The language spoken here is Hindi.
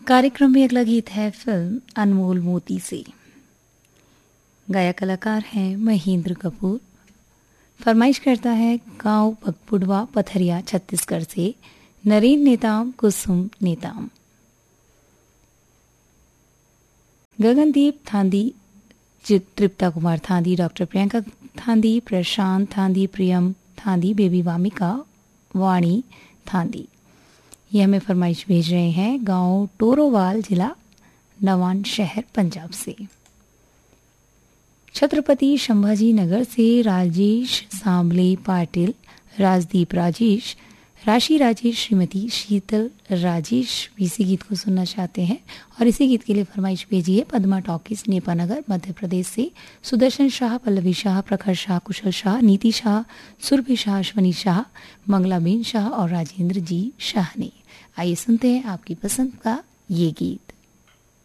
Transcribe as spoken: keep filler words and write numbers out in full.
कार्यक्रम में अगला गीत है फिल्म अनमोल मोती से। गायक कलाकार हैं महेंद्र कपूर। फरमाइश करता है गांव पगपुड़वा पथरिया छत्तीसगढ़ से नरेन नेताम कुसुम नेताम। गगनदीप थांदी, तृप्ता कुमार थांदी, डॉक्टर प्रियंका थांदी, प्रशांत थांदी, प्रियम थांदी, बेबी वामिका, वाणी थांदी। ये हमें फरमाइश भेज रहे हैं गांव टोरोवाल, जिला नवान शहर, पंजाब से। छत्रपति संभाजी नगर से राजेश सांबले पाटिल, राजदीप राजेश, राशि राजेश, श्रीमती शीतल राजेश भी इसी गीत को सुनना चाहते हैं और इसी गीत के लिए फरमाइश भेजी है पद्मा टॉकीज, नेपानगर, मध्य प्रदेश से सुदर्शन शाह, पल्लवी शाह, प्रखर शाह, कुशल शाह, नीति शाह, सुरभि शाह, अश्वनी शाह, मंगलाबेन शाह और राजेंद्र जी शाह ने। आइए सुनते हैं आपकी पसंद का ये गीत।